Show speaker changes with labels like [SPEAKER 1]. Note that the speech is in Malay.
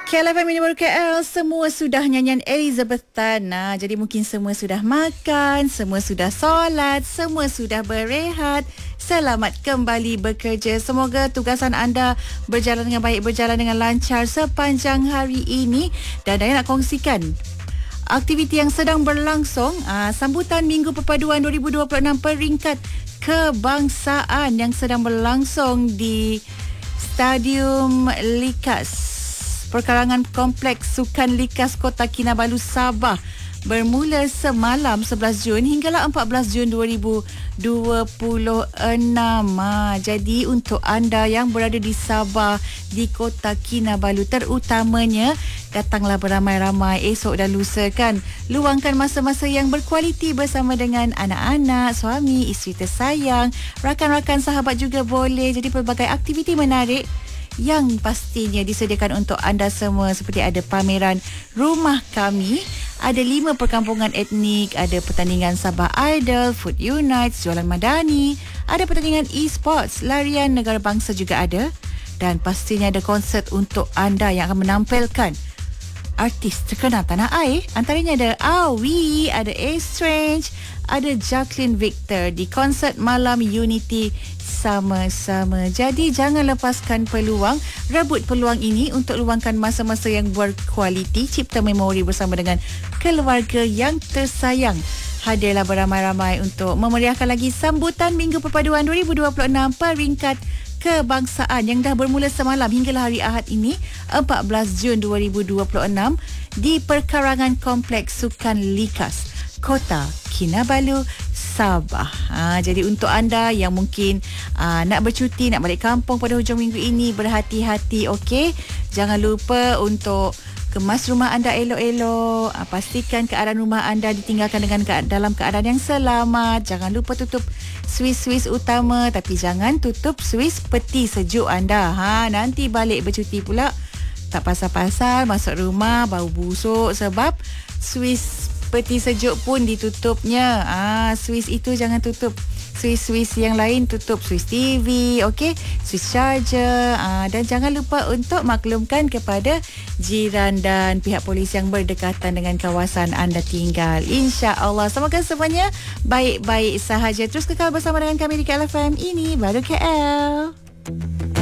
[SPEAKER 1] KLFM ini baru KL, semua sudah nyanyian Elizabeth Tan. Jadi mungkin semua sudah makan, semua sudah solat, semua sudah berehat. Selamat kembali bekerja. Semoga tugasan anda berjalan dengan baik, berjalan dengan lancar sepanjang hari ini. Dan saya nak kongsikan aktiviti yang sedang berlangsung, sambutan Minggu Perpaduan 2026 peringkat kebangsaan yang sedang berlangsung di Stadium Likas, perkarangan Kompleks Sukan Likas Kota Kinabalu, Sabah, bermula semalam 11 Jun hinggalah 14 Jun 2026. Jadi untuk anda yang berada di Sabah, di Kota Kinabalu terutamanya, datanglah beramai-ramai esok dan lusa kan. Luangkan masa-masa yang berkualiti bersama dengan anak-anak, suami, isteri tersayang, rakan-rakan sahabat juga boleh. Jadi pelbagai aktiviti menarik yang pastinya disediakan untuk anda semua, seperti ada pameran Rumah Kami, ada 5 perkampungan etnik, ada pertandingan Sabah Idol, Food Unites, jualan madani, ada pertandingan e-sports, larian negara bangsa juga ada, dan pastinya ada konsert untuk anda yang akan menampilkan artis terkenal tanah air. Antaranya ada Awi, ada A-Strange, ada Jacqueline Victor di konsert malam Unity sama-sama. Jadi jangan lepaskan peluang, rebut peluang ini untuk luangkan masa-masa yang berkualiti, cipta memori bersama dengan keluarga yang tersayang. Hadirlah beramai-ramai untuk memeriahkan lagi sambutan Minggu Perpaduan 2026 peringkat kebangsaan yang dah bermula semalam hinggalah hari Ahad ini 14 Jun 2026 di perkarangan Kompleks Sukan Likas, Kota Kinabalu, Sabah. Jadi untuk anda yang mungkin nak bercuti, nak balik kampung pada hujung minggu ini, berhati-hati, okey? Jangan lupa untuk kemas rumah anda elok-elok. Pastikan keadaan rumah anda ditinggalkan dalam keadaan yang selamat. Jangan lupa tutup suis-suis utama, tapi jangan tutup suis peti sejuk anda. Nanti balik bercuti pula tak pasal-pasal masuk rumah bau busuk sebab suis peti sejuk pun ditutupnya. Suis itu jangan tutup. Suis yang lain tutup. Suis TV, okey, suis charger. Dan jangan lupa untuk maklumkan kepada jiran dan pihak polis yang berdekatan dengan kawasan anda tinggal. InsyaAllah semoga semuanya baik-baik sahaja. Terus kekal bersama dengan kami di KLFM, ini baru KL.